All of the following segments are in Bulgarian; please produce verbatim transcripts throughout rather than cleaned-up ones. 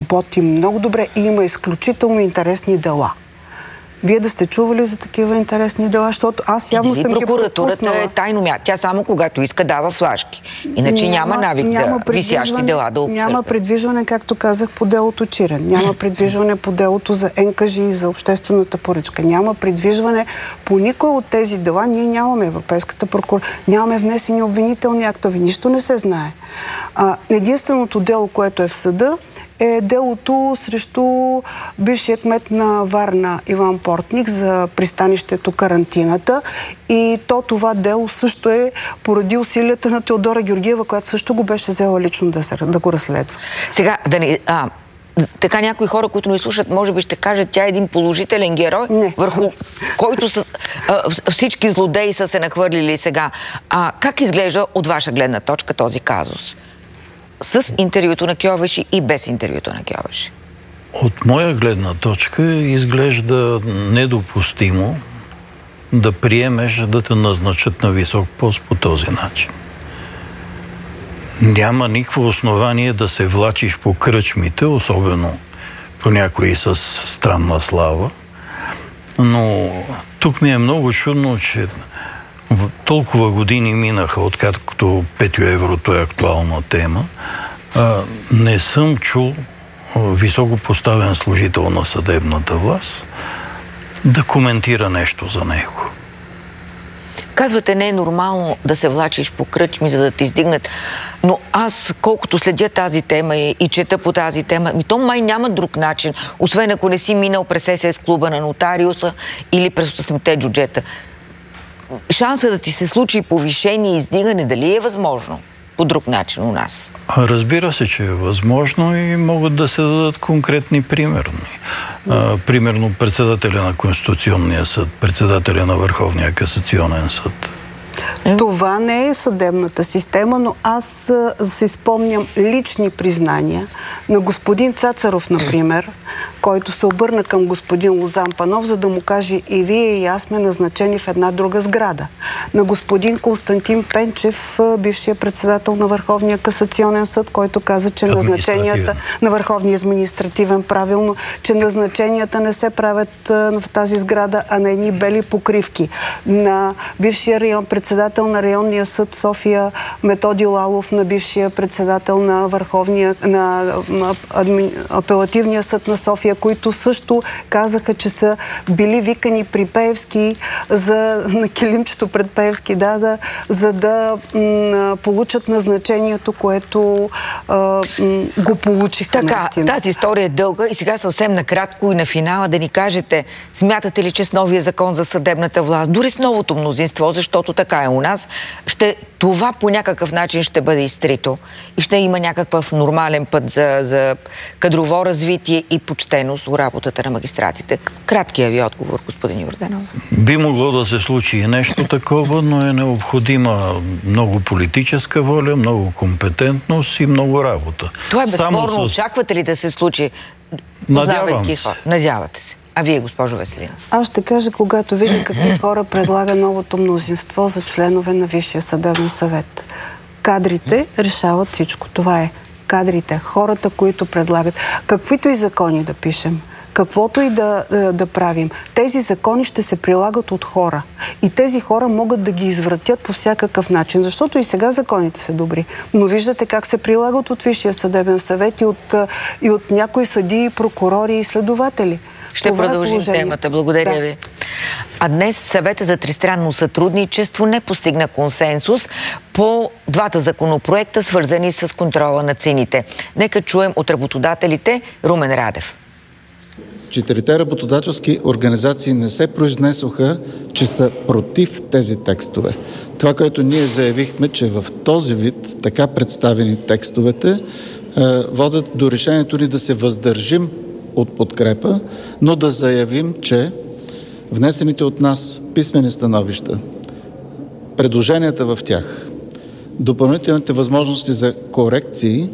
работи много добре и има изключително интересни дела. Вие да сте чували за такива интересни дела, защото аз явно съм ги пропуснала. Прокуратурата е тайно място. Тя само когато иска дава флашки. Иначе няма, няма навик няма за висящи дела да обсъжда. Няма предвижване, както казах, по делото Чирен. Няма предвижване по делото за Ен Ка Жи и за обществената поръчка. Няма предвижване по никой от тези дела. Ние нямаме Европейската прокуратура. Нямаме внесени обвинителни актове. Нищо не се знае. А, единственото дело, което е в съда, е делото срещу бившия кмет на Варна Иван Портник за пристанището Карантината. И то това дело също е поради усилията на Теодора Георгиева, която също го беше взела лично да, се, да го разследва. Сега, да ни... А... Така някои хора, които ни слушат, може би ще кажат, тя е един положителен герой, не. Върху който са, а, всички злодеи са се нахвърлили сега. А как изглежда от ваша гледна точка този казус? С интервюто на Кьовеши и без интервюто на Кьовеши? От моя гледна точка изглежда недопустимо да приемеш да те назначат на висок пост по този начин. Няма никакво основание да се влачиш по кръчмите, особено по някои с странна слава. Но тук ми е много чудно, че толкова години минаха, откакто Петю Еврото е актуална тема. А, не съм чул високо поставен служител на съдебната власт да коментира нещо за него. Казвате, не е нормално да се влачиш по кръчми, за да те издигнат. Но аз, колкото следя тази тема и, и чета по тази тема, ми то май няма друг начин, освен ако не си минал през Ес Ес клуба на нотариуса или през осемте джуджета. Шанса да ти се случи повишение и издигане, дали е възможно по друг начин у нас? Разбира се, че е възможно и могат да се дадат конкретни примерни. А, примерно председателя на Конституционния съд, председателя на Върховния касационен съд. Това не е съдебната система, но аз си спомням лични признания на господин Цацаров, например, който се обърна към господин Лозан Панов, за да му каже: и вие и аз сме назначени в една друга сграда. На господин Константин Пенчев, бившия председател на Върховния касационен съд, който каза, че назначенията на Върховния административен, правилно, че назначенията не се правят в тази сграда, а на едни бели покривки. На бившия район председател на районния съд София Методи Лалов, на бившия председател на Върховния, на, на адми, апелативния съд на София, които също казаха, че са били викани при Пеевски за, на килимчето пред Пеевски, да, да, за да м, получат назначението, което а, м, го получиха. Така, наистина. Тази история е дълга и сега съвсем накратко и на финала да ни кажете, смятате ли, че с новия закон за съдебната власт, дори с новото мнозинство, защото така е у нас, ще, това по някакъв начин ще бъде изтрито и ще има някакъв нормален път за, за кадрово развитие и почтеност у работата на магистратите? Краткия ви отговор, господин Йорданов. Би могло да се случи и нещо такова, но е необходима много политическа воля, много компетентност и много работа. Това е безспорно. С... Очаквате ли да се случи? Надявам се. Надявате се. А вие, госпожо Веселина? Аз ще кажа, когато видя какви хора предлага новото мнозинство за членове на Висшия съдебен съвет. Кадрите решават всичко. Това е кадрите, хората, които предлагат. Каквито и закони да пишем, каквото и да, да, да правим, тези закони ще се прилагат от хора. И тези хора могат да ги извратят по всякакъв начин, защото и сега законите са добри. Но виждате как се прилагат от Висшия съдебен съвет и от, и от някои съдии, прокурори и следователи. Ще Това продължим е темата. Благодаря да. ви. А днес Съвета за тристранно сътрудничество не постигна консенсус по двата законопроекта, свързани с контрола на цените. Нека чуем от работодателите Румен Радев. Четирите работодателски организации не се произнесоха, че са против тези текстове. Това, което ние заявихме, че в този вид, така представени текстовете, водят до решението ни да се въздържим от подкрепа, но да заявим, че внесените от нас писмени становища, предложенията в тях, допълнителните възможности за корекции,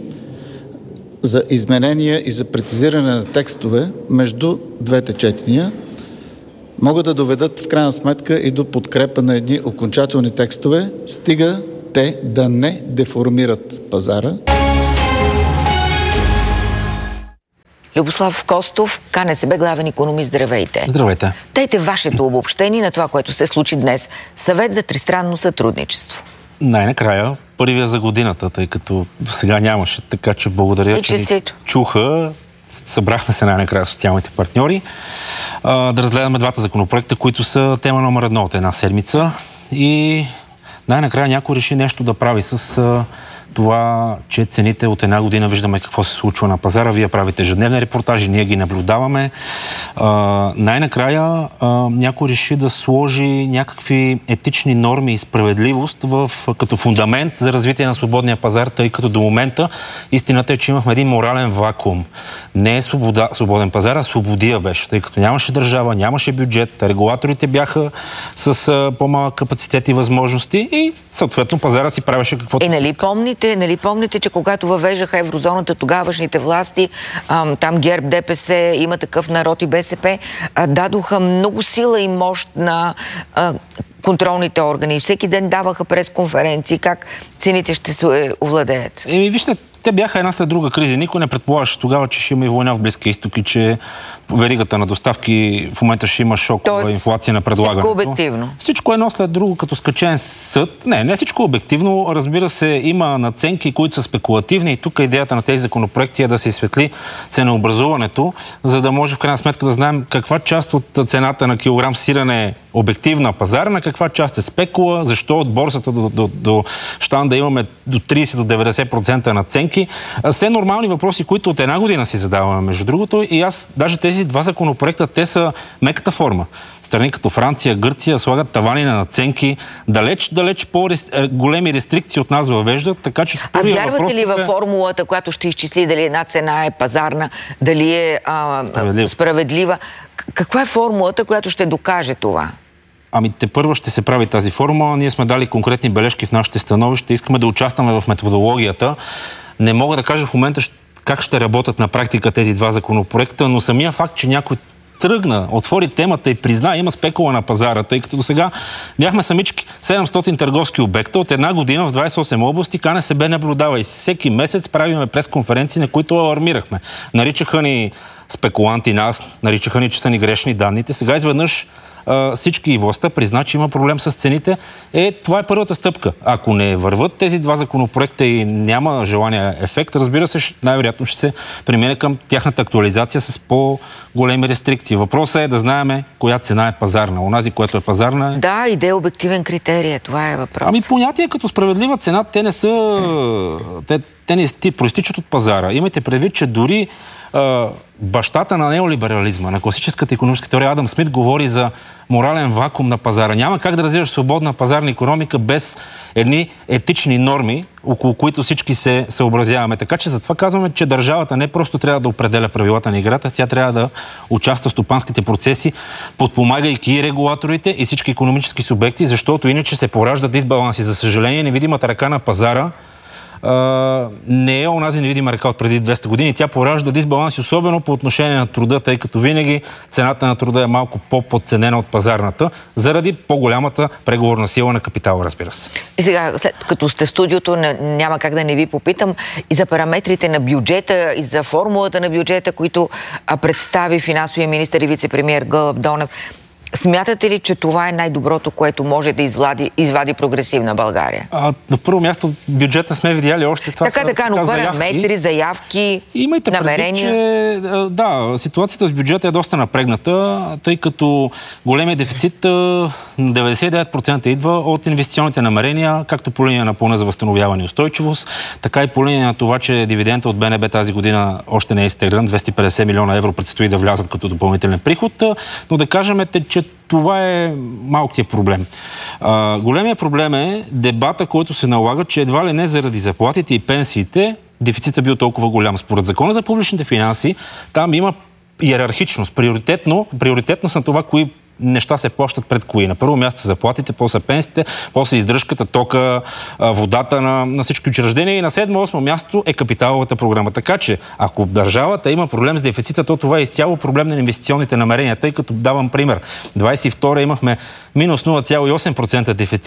за изменения и за прецизиране на текстове между двете четения могат да доведат в крайна сметка и до подкрепа на едни окончателни текстове, стига те да не деформират пазара. Любослав Костов, КНСБ, главен икономист, здравейте. Здравейте. Дайте вашето обобщение на това, което се случи днес. Съвет за тристранно сътрудничество. Най-накрая първия за годината, тъй като до сега нямаше, така че благодаря, и че ни чуха. Събрахме се най-накрая социалните партньори а, да разгледаме двата законопроекта, които са тема номер едно от една седмица. И най-накрая някой реши нещо да прави с а, това, че цените от една година виждаме какво се случва на пазара. Вие правите ежедневни репортажи, ние ги наблюдаваме. А, най-накрая а, някой реши да сложи някакви етични норми и справедливост в, като фундамент за развитие на свободния пазар, тъй като до момента истината е, че имахме един морален вакуум. Не е свобода, свободен пазар, а свободия беше, тъй като нямаше държава, нямаше бюджет, регулаторите бяха с а, по-малък капацитет и възможности и съответно пазара си правеше каквото... Е, нали помните, нали помните, че когато въвеждаха еврозоната, тогавашните власти, ам, там ГЕРБ, ДПС, Има такъв народ и БСП, а, дадоха много сила и мощ на а, контролните органи. Всеки ден даваха пресконференции как цените ще се овладеят. Еми, вижте, те бяха една след друга криза. Никой не предполагаше тогава, че ще има и война в Близкия изток и че веригата на доставки в момента ще има шокова Тоест, инфлация на предлагането. Всичко обективно. Всичко едно след друго, като скачен съд. Не, не всичко обективно. Разбира се, има надценки, които са спекулативни и тук идеята на тези законопроекти е да се изсветли ценообразуването, за да може в крайна сметка да знаем каква част от цената на килограм сирене е обективна пазарна, каква част е спекула, защо от борсата до, до, до щанда имаме до трийсет до деветдесет процента надценки. Все нормални въпроси, които от една година си задаваме, между другото. И аз, даже тези два законопроекта, те са меката форма. Страни като Франция, Гърция слагат тавани на надценки, далеч, далеч по-големи рестрикции от нас въвеждат, така че... А вярвате ли във формулата, която ще изчисли дали една цена е пазарна, дали е а, справедлива? справедлива? Каква е формулата, която ще докаже това? Ами те първо ще се прави тази формула. Ние сме дали конкретни бележки в нашите становища. Искаме да участваме в методологията. Не мога да кажа в момента как ще работят на практика тези два законопроекта, но самия факт, че някой тръгна, отвори темата и призна, има спекула на пазара, тъй като до сега бяхме самички седемстотин търговски обекта от една година в двайсет и осем области, КНСБ наблюдава и всеки месец правиме пресконференции, на които алармирахме. Наричаха ни спекуланти нас, наричаха ни, че са ни грешни данните. Сега изведнъж всички и властта призна, че има проблем с цените. Е, това е първата стъпка. Ако не върват тези два законопроекта и няма желания ефект, разбира се, най-вероятно ще се премине към тяхната актуализация с по-големи рестрикции. Въпросът е да знаем коя цена е пазарна. Онази, която е пазарна е... Да, и да е обективен критерий. Това е въпрос. Ами понятие като справедлива цена, те не са... те, те не проистичат от пазара. Имайте предвид, че дори бащата на неолиберализма, на класическата икономическа теория Адам Смит говори за морален вакуум на пазара. Няма как да развиваш свободна пазарна икономика без едни етични норми, около които всички се съобразяваме. Така че затова казваме, че държавата не просто трябва да определя правилата на играта, тя трябва да участва в стопанските процеси, подпомагайки и регулаторите и всички икономически субекти, защото иначе се поражда дисбаланси. За съжаление, невидимата ръка на пазара Uh, не е онази невидима ръка от преди двеста години. Тя поражда дисбаланси, особено по отношение на труда, тъй като винаги цената на труда е малко по-подценена от пазарната, заради по-голямата преговорна сила на капитала, разбира се. И сега, след като сте в студиото, няма как да не ви попитам и за параметрите на бюджета, и за формулата на бюджета, които представи финансовия министър и вице-премиер Гълъб Донев. Смятате ли, че това е най-доброто, което може да извади, извади прогресивна България? А, на първо място бюджет не сме видяли още. Това така, са, така, но параметри, заявки, имайте намерения. Предвид, че, да, ситуацията с бюджета е доста напрегната, тъй като големия дефицит деветдесет и девет процента идва от инвестиционните намерения, както по линия на плана за възстановяване и устойчивост, така и по линия на това, че дивидента от БНБ тази година още не е изтеглен. двеста и петдесет милиона евро предстои да влязат като допълнителен приход, но да кажем, че това е малкият проблем. А, големият проблем е дебата, който се налага, че едва ли не заради заплатите и пенсиите дефицитът бил толкова голям. Според Закона за публичните финанси, там има иерархичност, приоритетно, приоритетност на това, кои неща се плащат пред кои. На първо място са заплатите, после пенсиите, после издръжката, тока, водата на, на всички учреждения и на седмо-осмо място е капиталовата програма. Така че, ако държавата има проблем с дефицита, то това е изцяло проблем на инвестиционните намерения, тъй като давам пример. двайсет и втора имахме минус нула цяло и осем процента дефицит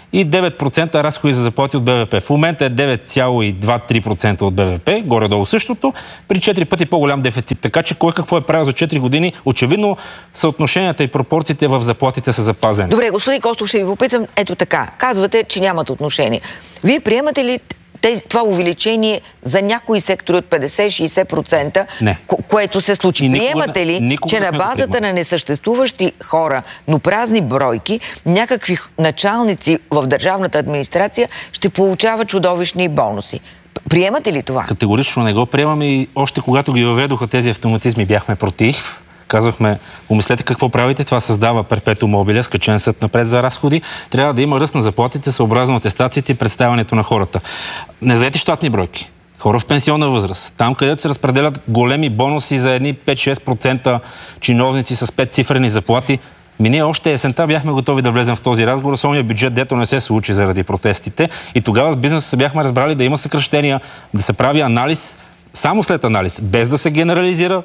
и девет процента разходи за заплати от БВП. В момента е девет цяло и две до три процента от БВП, горе-долу същото, при четири пъти по-голям дефицит. Така че кой какво е правил за четири години, очевидно съотношенията и пропорциите в заплатите са запазени. Добре, господин Костов, ще ви попитам, ето така. Казвате, че нямат отношение. Вие приемате ли тези, това увеличение за някои сектори от петдесет до шейсет процента, ко- което се случи? И приемате ли, никога, че на базата на несъществуващи хора, но празни бройки, някакви началници в държавната администрация ще получават чудовищни бонуси? Приемате ли това? Категорично не го приемаме и още когато ги въведоха тези автоматизми, бяхме против. Казахме, помислете какво правите, това създава перпетуум мобиле, скачен съд напред за разходи. Трябва да има ръст на заплатите, съобразно атестациите и представянето на хората. Незаети щатни бройки, хора в пенсионна възраст, там където се разпределят големи бонуси за едни пет до шест процента чиновници с пет цифрени заплати. Ми ние още есента бяхме готови да влезем в този разговор, основния бюджет, дето не се случи заради протестите. И тогава с бизнеса бяхме разбрали да има съкращения, да се прави анализ, само след анализ, без да се генерализира,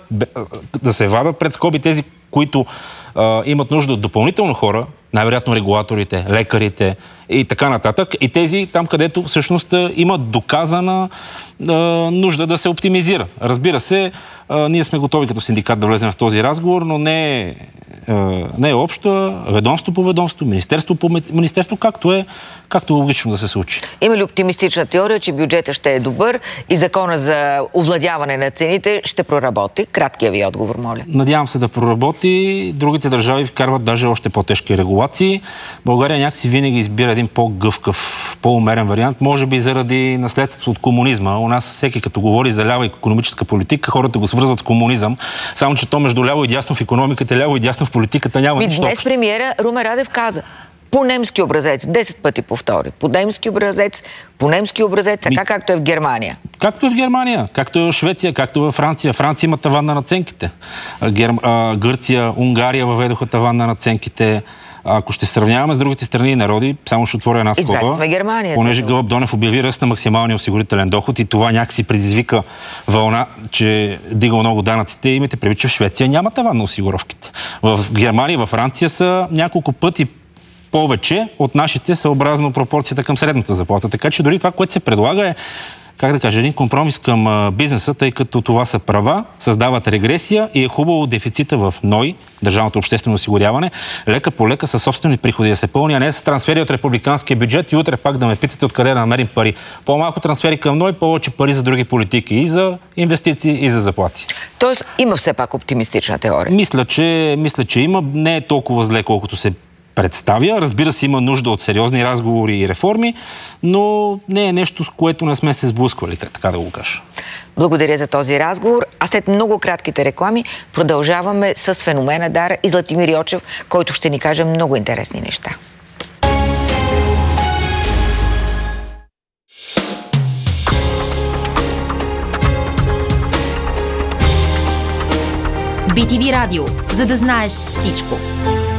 да се вадат пред скоби тези, които а, имат нужда от допълнително хора, най-вероятно регулаторите, лекарите и така нататък. И тези там, където всъщност имат доказана а, нужда да се оптимизира. Разбира се, а, ние сме готови като синдикат да влезем в този разговор, но не е, а, не е общо, ведомство по ведомство, министерство по министерство, както е, както логично да се случи. Има ли оптимистична теория, че бюджетът ще е добър и закона за овладяване на цените ще проработи? Краткия ви отговор, моля. Надявам се да проработи. Другите държави вкарват даже още по-тежки регулации. България някакси винаги избира един по-гъвкав, по-умерен вариант, може би заради наследството от комунизма. У нас всеки като говори за лява икономическа политика, хората го свързват с комунизъм. Само че то между ляво и дясно в икономиката, ляво и дясно в политиката няма Ми, нищо днес общо. премиера Румен Радев каза: по немски образец, десет пъти повтори. По немски образец, по немски образец, така Ми... както е в Германия. Както е в Германия, както е в Швеция, както е в Франция. Франция има таван на надценките. Гер... Гърция, Унгария въведоха таван на надценките. Ако ще сравняваме с другите страни и народи, само ще отворя една скоба. Избрали сме Германия. Понеже Гълъб Донев обяви ръст на максималния осигурителен доход и това някакси предизвика вълна, че дига много данъците. Имате предвид, че в Швеция няма таван на осигуровките. В Германия и във Франция са няколко пъти повече от нашите, съобразно пропорцията към средната заплата. Така че дори това, което се предлага, е, как да кажа, един компромис към бизнеса, тъй като това са права, създават регресия и е хубаво дефицита в НОИ, Държавното обществено осигуряване, лека по лека със собствени приходи да се пълни, а не с трансфери от републиканския бюджет и утре пак да ме питате откъде да намерим пари. По-малко трансфери към НОИ, повече пари за други политики и за инвестиции, и за заплати. Тоест има все пак оптимистична теория. Мисля, че, мисля, че има. Не е толкова зле, колкото се представя. Разбира се, има нужда от сериозни разговори и реформи, но не е нещо, с което не сме се сблъсквали, така да го кажа. Благодаря за този разговор. А след много кратките реклами продължаваме с феномена Дара и Златимир Йочев, който ще ни каже много интересни неща. би ти ви Радио, за да знаеш всичко.